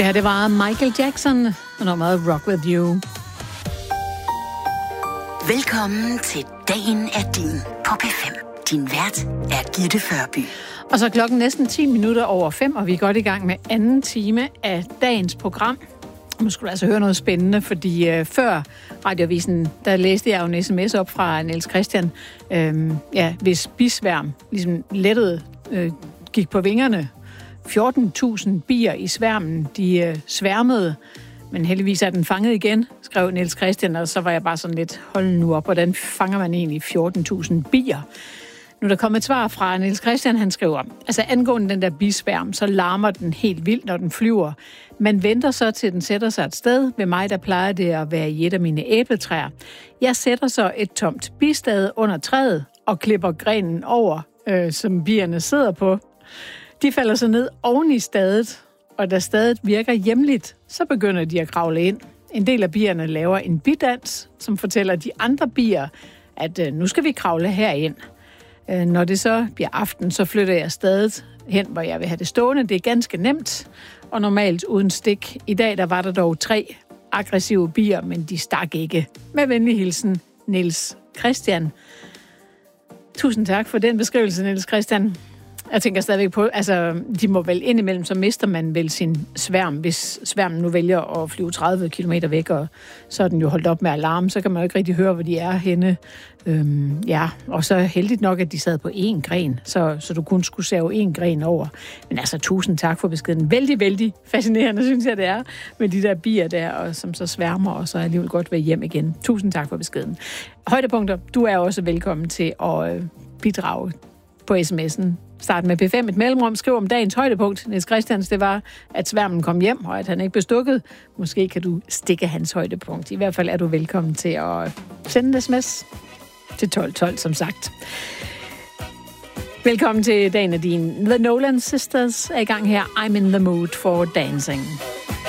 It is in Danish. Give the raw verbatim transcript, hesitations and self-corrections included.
Det her, det var Michael Jackson og nummeret Rock With You. Velkommen til Dagen er din på P fem. Din vært er Gitte Førby. Og så er klokken næsten ti minutter over fem, og vi er godt i gang med anden time af dagens program. Nu skulle du altså høre noget spændende, fordi øh, før Radioavisen, der læste jeg jo en sms op fra Niels Christian, øh, ja, hvis bisværm ligesom lettet øh, gik på vingerne. fjorten tusind bier i sværmen, de øh, sværmede, men heldigvis er den fanget igen, skrev Niels Christian, og så var jeg bare sådan lidt, hold nu op, hvordan fanger man egentlig fjorten tusind bier? Nu er der kommet et svar fra Niels Christian, han skriver, altså angående den der bisværm, så larmer den helt vildt, når den flyver. Man venter så til den sætter sig et sted. Ved mig, der plejer det at være i et af mine æbletræer. Jeg sætter så et tomt bistade under træet og klipper grenen over, øh, som bierne sidder på. De falder så ned oven i stadet, og da stadet virker hjemligt, så begynder de at kravle ind. En del af bierne laver en bidans, som fortæller de andre bier, at øh, nu skal vi kravle herind. Øh, når det så bliver aften, så flytter jeg stadet hen, hvor jeg vil have det stående. Det er ganske nemt, og normalt uden stik. I dag der var der dog tre aggressive bier, men de stak ikke. Med venlig hilsen, Niels Christian. Tusind tak for den beskrivelse, Niels Christian. Jeg tænker stadigvæk på, altså, de må vel indimellem, så mister man vel sin sværm, hvis sværmen nu vælger at flyve tredive kilometer væk, og så er den jo holdt op med alarm, så kan man jo ikke rigtig høre, hvor de er henne. Øhm, ja, og så heldigt nok, at de sad på én gren, så, så du kun skulle save én gren over. Men altså, tusind tak for beskeden. Vældig, vældig fascinerende, synes jeg, det er, med de der bier der, og som så sværmer, og så er alligevel godt ved hjem igen. Tusind tak for beskeden. Højdepunkter, du er også velkommen til at øh, bidrage på sms'en. Start med P fem, et mellemrum, skriv om dagens højdepunkt. Niels Christians, det var, at sværmen kom hjem, og at han ikke blev stukket. Måske kan du stikke hans højdepunkt. I hvert fald er du velkommen til at sende en sms til tolv tolv, som sagt. Velkommen til dagen af din. The Nolan Sisters er i gang her. I'm in the mood for dancing.